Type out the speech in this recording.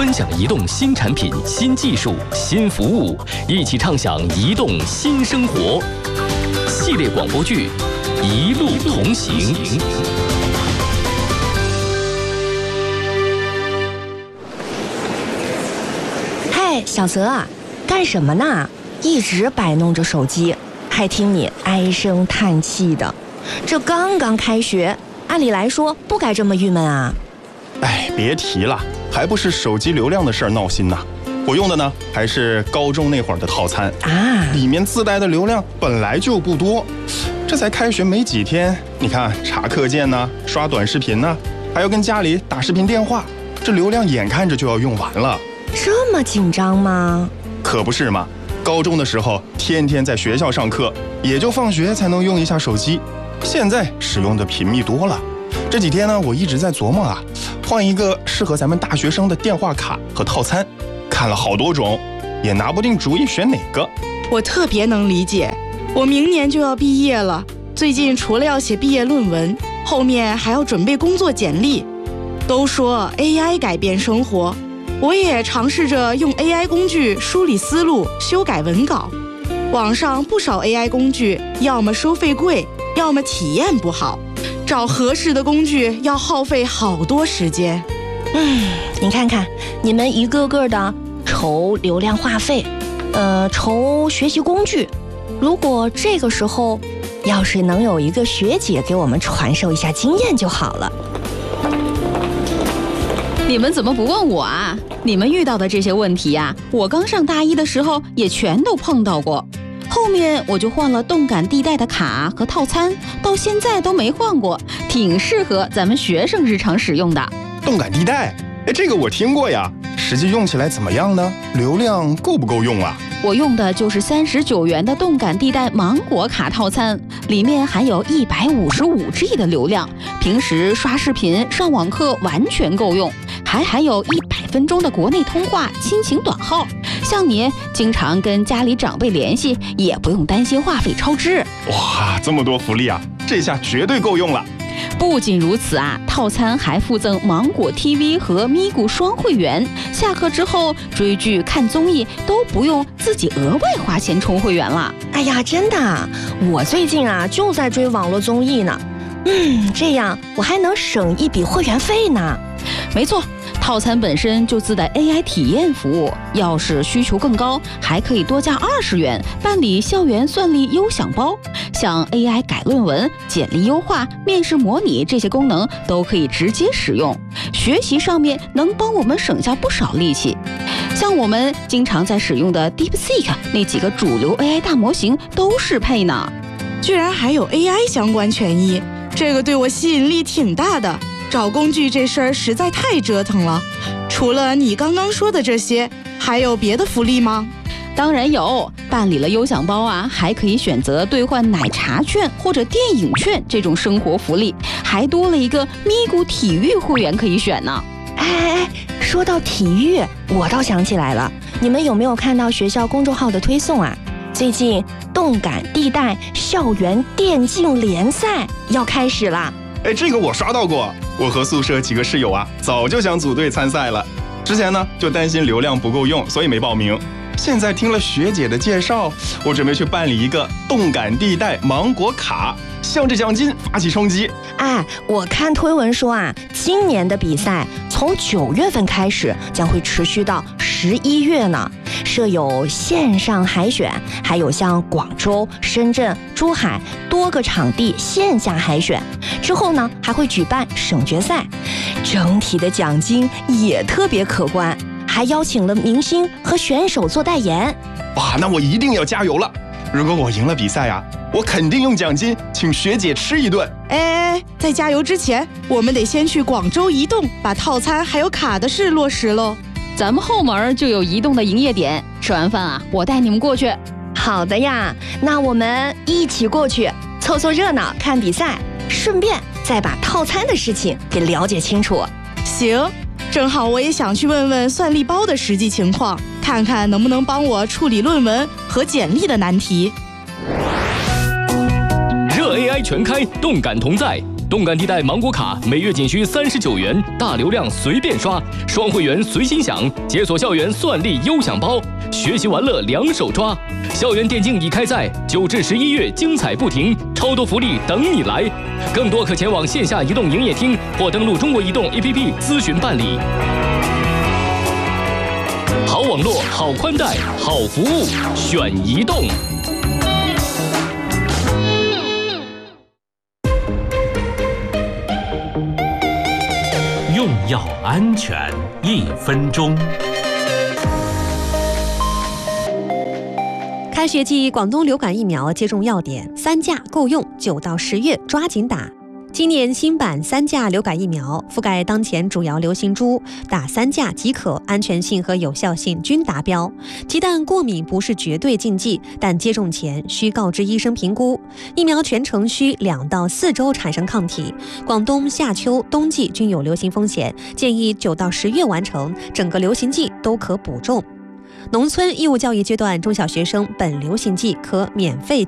分享移动新产品、新技术、新服务，一起畅享移动新生活。系列广播剧《一路同行》。 嘿，小泽啊，干什么呢？一直摆弄着手机，还听你唉声叹气的。这刚刚开学，按理来说不该这么郁闷啊。 哎，别提了，还不是手机流量的事儿闹心呐。我用的呢，还是高中那会儿的套餐啊， 里面自带的流量本来就不多。这才开学没几天，你看查课件呢，刷短视频呢，还要跟家里打视频电话，这流量眼看着就要用完了。 这么紧张吗？ 可不是嘛，高中的时候天天在学校上课，也就放学才能用一下手机，现在使用的频密多了。这几天呢，我一直在琢磨啊，换一个适合咱们大学生的电话卡和套餐，看了好多种，也拿不定主意选哪个。 我特别能理解，我明年就要毕业了，最近除了要写毕业论文，后面还要准备工作简历。都说 AI 改变生活，我也尝试着用 AI 工具梳理思路、修改文稿。网上不少 AI 工具，要么收费贵，要么体验不好。找合适的工具要耗费好多时间。 你看看，你们一个个的愁流量话费，愁学习工具。如果这个时候要是能有一个学姐给我们传授一下经验就好了。 你们怎么不问我啊？你们遇到的这些问题呀，我刚上大一的时候也全都碰到过。后面我就换了动感地带的卡和套餐，到现在都没换过，挺适合咱们学生日常使用的。 动感地带，这个我听过呀，实际用起来怎么样呢？流量够不够用啊？ 我用的就是39元的动感地带芒果卡套餐，里面含有155G 的流量，平时刷视频、上网课完全够用，还含有100分钟的国内通话、亲情短号。像你经常跟家里长辈联系，也不用担心话费超支。 哇，这么多福利啊，这下绝对够用了。 不仅如此啊，套餐还附赠芒果 TV 和咪咕双会员，下课之后追剧看综艺都不用自己额外花钱充会员了。 哎呀，真的，我最近啊就在追网络综艺呢。这样我还能省一笔会员费呢。 没错，套餐本身就自带 AI 体验服务，要是需求更高，还可以多加20元办理校园算力优享包。像 AI 改论文、简历优化、面试模拟这些功能都可以直接使用，学习上面能帮我们省下不少力气。像我们经常在使用的 DeepSeek 那几个主流 AI 大模型都适配呢。 居然还有 AI 相关权益，这个对我吸引力挺大的。找工具这事儿实在太折腾了。除了你刚刚说的这些，还有别的福利吗？ 当然有，办理了优享包啊，还可以选择兑换奶茶券或者电影券这种生活福利，还多了一个咪咕体育会员可以选呢。 说到体育，我倒想起来了，你们有没有看到学校公众号的推送啊？最近动感地带校园电竞联赛要开始了。 这个我刷到过，我和宿舍几个室友啊，早就想组队参赛了。之前呢，就担心流量不够用，所以没报名。现在听了学姐的介绍，我准备去办理一个动感地带芒果卡，向着奖金发起冲击。 我看推文说啊，今年的比赛从9月份开始，将会持续到11月呢。设有线上海选，还有像广州、深圳、珠海多个场地线下海选。之后呢，还会举办省决赛，整体的奖金也特别可观，还邀请了明星和选手做代言。 哇，那我一定要加油了！如果我赢了比赛啊，我肯定用奖金请学姐吃一顿。 在加油之前，我们得先去广州移动把套餐还有卡的事落实喽。 咱们后门就有移动的营业点，吃完饭啊，我带你们过去。 好的呀，那我们一起过去凑凑热闹看比赛，顺便再把套餐的事情给了解清楚。 行，正好我也想去问问算力包的实际情况，看看能不能帮我处理论文和简历的难题。 热 AI 全开，动感同在， 动感地带芒果卡每月仅需39元，大流量随便刷，双会员随心享，解锁校园算力优享包，学习玩乐两手抓。校园电竞已开赛，9至11月精彩不停，超多福利等你来。更多可前往线下移动营业厅或登录中国移动 APP 咨询办理。好网络，好宽带，好服务，选移动。 用药安全1分钟。 开学季，广东流感疫苗接种要点：3价够用，9到10月抓紧打。今年新版3价流感疫苗覆盖当前主要流行株，打3价即可，安全性和有效性均达标。鸡蛋过敏不是绝对禁忌，但接种前需告知医生评估。疫苗全程需2到4周产生抗体。广东夏秋、冬季均有流行风险，建议9到10月完成，整个流行季都可补种。农村义务教育阶段中小学生本流行季可免费